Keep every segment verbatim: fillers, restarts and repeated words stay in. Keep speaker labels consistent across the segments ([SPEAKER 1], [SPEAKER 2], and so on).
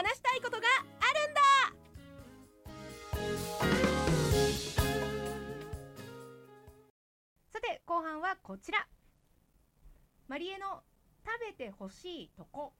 [SPEAKER 1] 話したいことがあるんだ。さて後半はこちら、マリエの食べてほしいとこ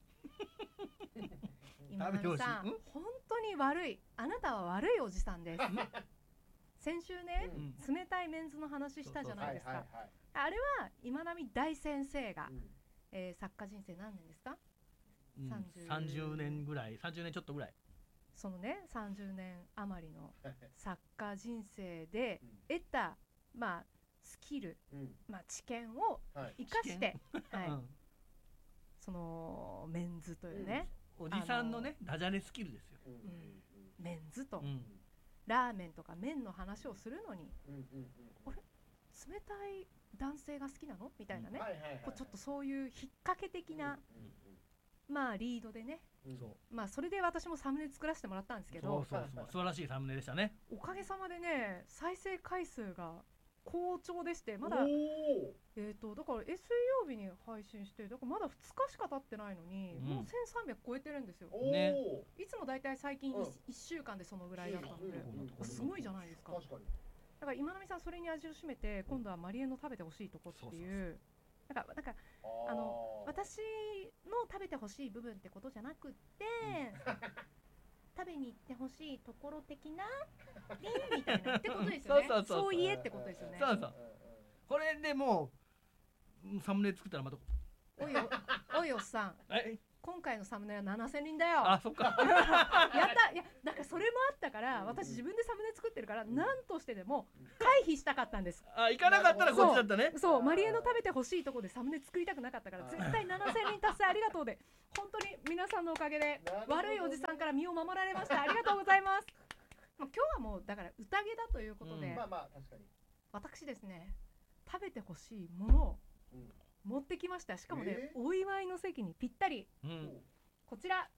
[SPEAKER 1] 今成さん、本当に悪い、あなたは悪いおじさんです先週ね、うん、冷たいメンズの話したじゃないですか。あれは今成大先生が、うんえー、作家人生何年ですか、
[SPEAKER 2] うん、さんじゅうねんぐらい、さんじゅうねんちょっとぐらい、
[SPEAKER 1] そのねさんじゅうねん余りの作家人生で得た、まあ、スキル、うんまあ、知見を生かして、はいはい、そのメンズというね、
[SPEAKER 2] うん、おじさんのねダジャレスキルですよ、うん
[SPEAKER 1] うんメンズと、うん、ラーメンとか麺の話をするのに、うんうんうん、あれ冷たい男性が好きなのみたいなね、うんはいはいはいはい、こうちょっとそういう引っ掛け的な、うんうんうん、まあリードでね、うん、まあそれで私もサムネ作らせてもらったんですけど、
[SPEAKER 2] そうそうそう素晴らしいサムネでしたね。
[SPEAKER 1] おかげさまでね再生回数が好調でして、まだえーとだからえ水曜日に配信して、だからまだふつかしか経ってないのに、うん、もうせんさんびゃく超えてるんですよ、ね、いつもだいたい最近 1,、うん、いっしゅうかんでそのぐらいだったので、うん、すごいじゃないですか。確かに。だから今成さんそれに味を占めて、今度はマリエの食べてほしいとこっていう、なんかなんかあの私の食べてほしい部分ってことじゃなくって、うん食べに行ってほしいところ的なリンみたいなってことですよね。そうそうそうそう、そう言えってことですよね。
[SPEAKER 2] そうそう。これでもうサムネ作ったらまた
[SPEAKER 1] おい お, おいおっさん今回のサムネはななせんにんだよ。
[SPEAKER 2] あ、そっか
[SPEAKER 1] やった。いやだからそれもあったから、私自分でサムネ作ってるから、何としてでも回避したかったんです。
[SPEAKER 2] あ、行かなかったらこっちだったね。
[SPEAKER 1] そう、そうマリエの食べてほしいところでサムネ作りたくなかったから、絶対ななせんにん達成ありがとうで、本当に皆さんのおかげで悪いおじさんから身を守られました。ありがとうございます今日はもうだから宴だということで、うん、まあまあ確かに私ですね、食べてほしいものを持ってきました。しかもね、えー、お祝いの席にぴったり、うん、こちら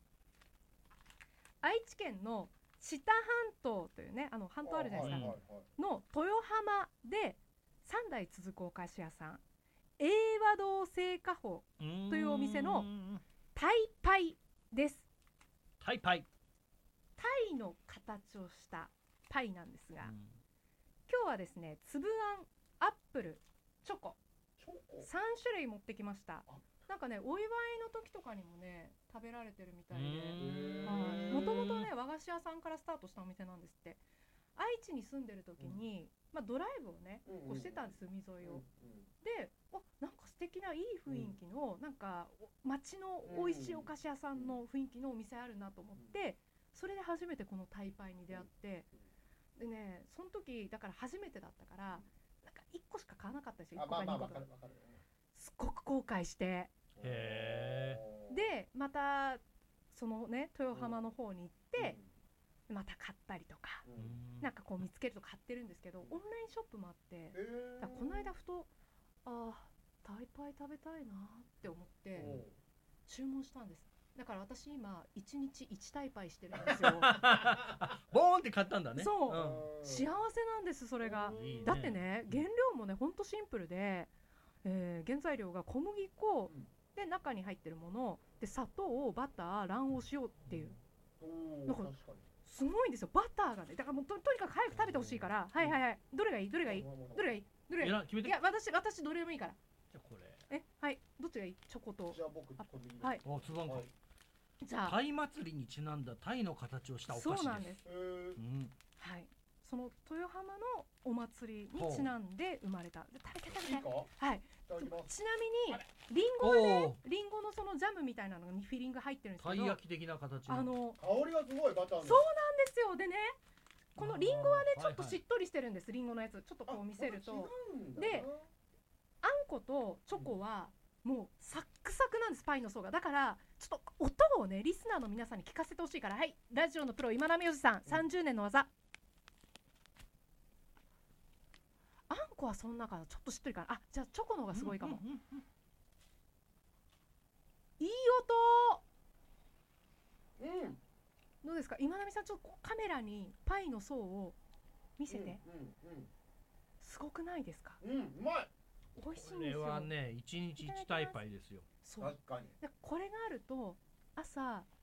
[SPEAKER 1] 愛知県の知多半島というね、あの半島あるじゃないですか、はいはいはい、の豊浜でさんだい続くお菓子屋さん、永和堂製菓法というお店のタイパイです。
[SPEAKER 2] タイパイ、
[SPEAKER 1] タイの形をしたパイなんですが、うん、今日はですね、粒あん、アップル、チョコさん種類持ってきました。なんかね、お祝いの時とかにもね食べられてるみたいで、もともとね和菓子屋さんからスタートしたお店なんですって。愛知に住んでる時に、うんまあ、ドライブをねこうしてたんです、海沿いを、うんうん、で、おなんか素敵ないい雰囲気の、うん、なんか街の美味しいお菓子屋さんの雰囲気のお店あるなと思って、それで初めてこのタイパイに出会って、でね、その時だから初めてだったから、なんかいっこしか買わなかったですよ。いっこかにこか、すっごく後悔して、へー、でまたそのね豊浜の方に行って、うん、また買ったりとか、うん、なんかこう見つけると買ってるんですけど、オンラインショップもあって、だからこの間ふとあータイパイ食べたいなって思って注文したんです。だから私今いちにちいちタイパイしてるんですよ
[SPEAKER 2] ボーンって買ったんだね。
[SPEAKER 1] そう、うん、幸せなんです、それが。いいね。だってね、原料もねほんとシンプルで、えー、原材料が小麦粉で中に入ってるもので、砂糖、バター、卵黄、塩っていう、なんかすごいんですよ、バターがね。だからもう と, とにかく早く食べてほしいから、はいはいはい、どれがいいどれがいいどれがいいどれがいい、いや私私どれでもいいから。
[SPEAKER 2] じゃあこれ、
[SPEAKER 1] えはいどっちがいい、チョコと。じゃあ僕小麦。はい。
[SPEAKER 2] あ、つばんか。じゃあタイ祭りにちなんだタイの形をしたお菓子です。そうなんです。うん、はい。その豊浜のお祭りにちなんで生まれた。で食べて食べて。はい。ちなみにリンゴはね、リンゴのそのジャムみたいなのにフィリング入ってるんですけど、たい焼き的な形の。
[SPEAKER 3] あの香りがすごいバターの。
[SPEAKER 1] そうなんですよ。でね、このリンゴはねちょっとしっとりしてるんです。リンゴのやつちょっとこう見せると。で、あんことチョコはもうサックサクなんです、パイの層が。だからちょっと音をねリスナーの皆さんに聞かせてほしいから、はい、ラジオのプロ今成美さん、さんじゅうねんの技。あんこはそんなかな、ちょっとしっとりかな。あ、じゃあチョコの方がすごいかも。うんうんうんうん、いい音。うん、どうですか今成さん、ちょっとカメラにパイの層を見せて、うんうんうん、すごくないですか。
[SPEAKER 3] うん、うまい。
[SPEAKER 1] 美味しいんですよ。
[SPEAKER 2] これはねいちにちいちタイパイですよ。
[SPEAKER 1] そう、確かに。でこれがあると朝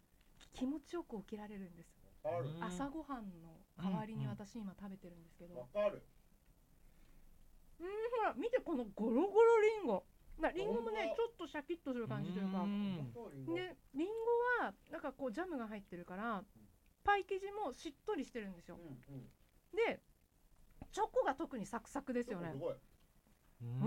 [SPEAKER 1] 気持ちよく起きられるんです。朝ごはんの代わりに私今食べてるんですけど、
[SPEAKER 3] わかる。
[SPEAKER 1] うん、ほら見てこのゴロゴロリンゴ。リンゴもねちょっとシャキッとする感じというか、でリンゴはなんかこうジャムが入ってるからパイ生地もしっとりしてるんですよ。でチョコが特にサクサクですよね。うん、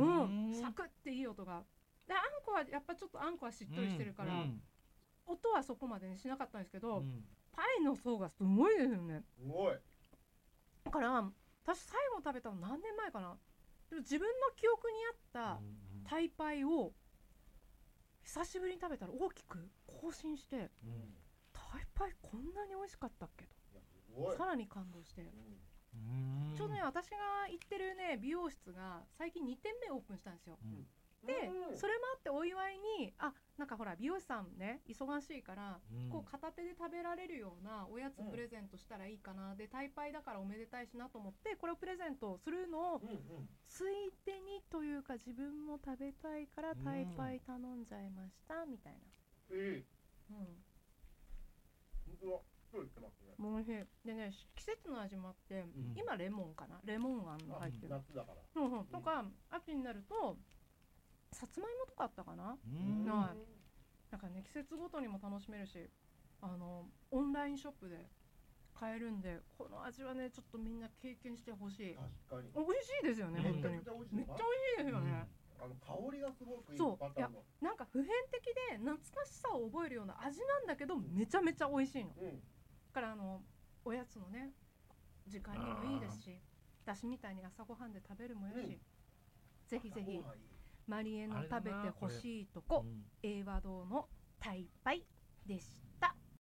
[SPEAKER 1] サクっていい音が。であんこはやっぱちょっとあんこはしっとりしてるから、うんうん、音はそこまでにしなかったんですけど、うん、パイの層がすごいですよね。
[SPEAKER 3] すごい。
[SPEAKER 1] だから私最後食べたの何年前かな。でも自分の記憶にあったタイパイを久しぶりに食べたら大きく更新して、うん、タイパイこんなに美味しかったっけとさらに感動して、うん、ちょうどね私が行ってるね美容室が最近にてんめオープンしたんですよ。うんでそれもあってお祝いにあなんかほら美容師さんね忙しいから、うん、こう片手で食べられるようなおやつプレゼントしたらいいかな、うん、でタイパイだからおめでたいしなと思ってこれをプレゼントするのを、うんうん、ついでにというか自分も食べたいからタイパイ頼んじゃいましたみたいな。えー、うん。本当だ。そう言ってますね。おいしい。でね季節の味もあって、うん、今レモンかなレモンあんの入ってる。夏だから。うんうん。とか、うん、秋になるとさつまいもとかあったかな。うん。はい。なんかね季節ごとにも楽しめるし、あのオンラインショップで買えるんでこの味はねちょっとみんな経験してほしい。確かに。美味しいですよね、うん、本当に。めっちゃ美味しいですよね。
[SPEAKER 3] うん、あの香りがすごくいい。
[SPEAKER 1] そういやなんか普遍的で懐かしさを覚えるような味なんだけど、うん、めちゃめちゃ美味しいの。うん、だからあのおやつのね時間にもいいですし、私みたいに朝ごはんで食べるもよし、うん、ぜひぜひ。マリエの食べてほしいとこ、英和堂のタイパイでした。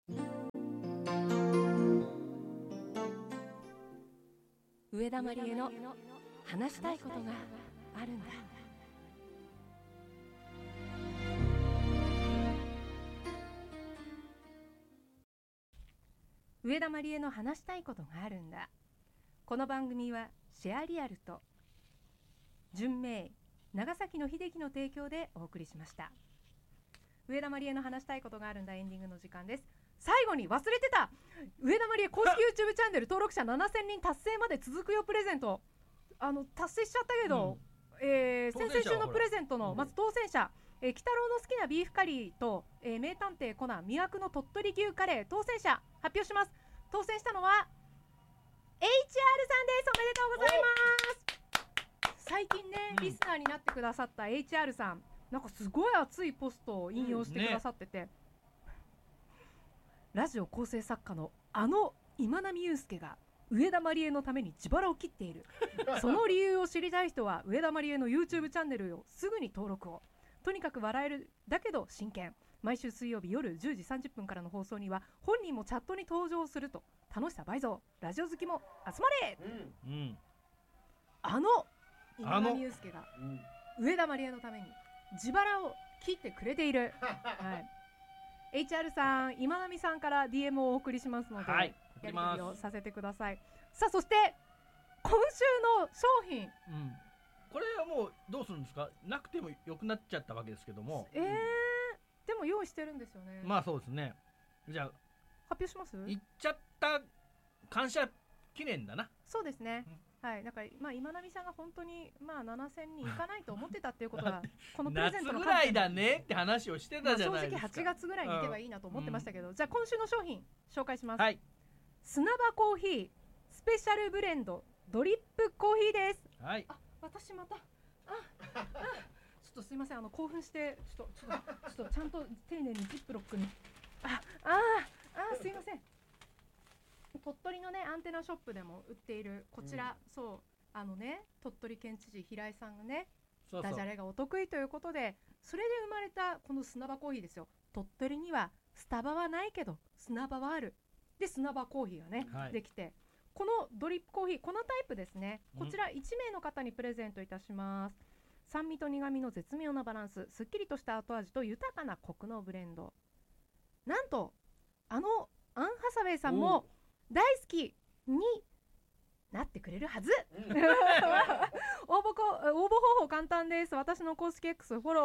[SPEAKER 1] 上田マリエの話したいことがあるんだ。上田マリエの話したいことがあるんだ。この番組はシェアリアルと純明長崎の秀樹の提供でお送りしました。上田マリエの話したいことがあるんだエンディングの時間です。最後に忘れてた上田マリエ公式 YouTube チャンネル登録者ななせんにん達成まで続くよプレゼントあの達成しちゃったけど、うんえー、先々週のプレゼントのまず当選者、えー、鬼太郎の好きなビーフカリーと、えー、名探偵コナン魅惑の鳥取牛カレー当選者発表します。当選したのは エイチアール さんです。おめでとうございます。最近ね、うん、リスナーになってくださった エイチアール さんなんかすごい熱いポストを引用してくださってて、うんね、ラジオ構成作家のあの今波祐介が上田マリエのために自腹を切っているその理由を知りたい人は上田マリエの YouTube チャンネルをすぐに登録を。とにかく笑えるだけど真剣。毎週水曜日夜じゅうじさんじゅっぷんからの放送には本人もチャットに登場すると楽しさ倍増。ラジオ好きも集まれ、うんうん、あの今波祐介が上田マリエのために自腹を切ってくれている、はい、エイチアール さん今波さんから ディーエム をお送りしますので、はい、やり取りをさせてください。さあそして今週の商品、うん、
[SPEAKER 2] これはもうどうするんですか。なくてもよくなっちゃったわけですけども、
[SPEAKER 1] えー、でも用意してるんですよね。
[SPEAKER 2] まあそうですね。じゃあ
[SPEAKER 1] 発表します。
[SPEAKER 2] いっちゃった感謝記念だな。
[SPEAKER 1] そうですね、うんはい、なんかまあ今波さんが本当にまあななせんにんいかないと思ってたっていうことはこのプレゼントの
[SPEAKER 2] 夏ぐらいだねって話をしてたじゃないですか。
[SPEAKER 1] まあ、正直はちがつぐらいに行けばいいなと思ってましたけど、うん、じゃあ今週の商品紹介します、
[SPEAKER 2] はい、
[SPEAKER 1] 砂場コーヒースペシャルブレンドドリップコーヒーです、はい、あ私またああちょっとすいませんあの興奮してちょっとちょっとちょっとちゃんと丁寧にジップロックにあああすいません。鳥取のねアンテナショップでも売っているこちら、うん、そうあのね鳥取県知事平井さんがねそうそうダジャレがお得意ということでそれで生まれたこの砂場コーヒーですよ。鳥取にはスタバはないけど砂場はあるで砂場コーヒーがね、はい、できてこのドリップコーヒーこのタイプですね。こちらいちめいの方にプレゼントいたします、うん、酸味と苦味の絶妙なバランスすっきりとした後味と豊かなコクのブレンド。なんとあのアン・ハサウェイさんも大好きになってくれるはず、うん、応募こ応募方法簡単です。私の公式 X フォロー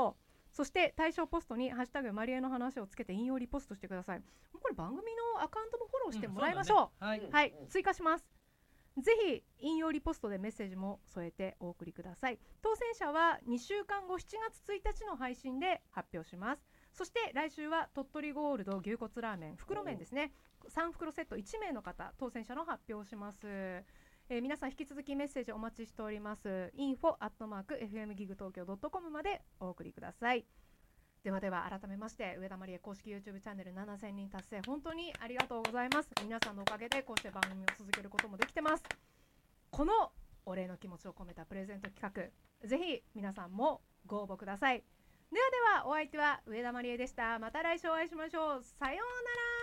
[SPEAKER 1] そして対象ポストにハッシュタグマリエの話をつけて引用リポストしてください。これ番組のアカウントもフォローしてもらいましょう、うんね、はい、はい、追加します。ぜひ引用リポストでメッセージも添えてお送りください。当選者はにしゅうかんごしちがつついたちの配信で発表します。そして来週は鳥取ゴールド牛骨ラーメン袋麺ですね、さん袋セットいちめいの方当選者の発表をします。えー、皆さん引き続きメッセージお待ちしております。インフォアットマーク エフエムギグ東京ドットコム までお送りください。ではでは改めまして上田まりえ公式 YouTube チャンネルななせんにん達成本当にありがとうございます。皆さんのおかげでこうして番組を続けることもできてます。このお礼の気持ちを込めたプレゼント企画ぜひ皆さんもご応募ください。ではではお相手は上田まりえでした。また来週お会いしましょう。さようなら。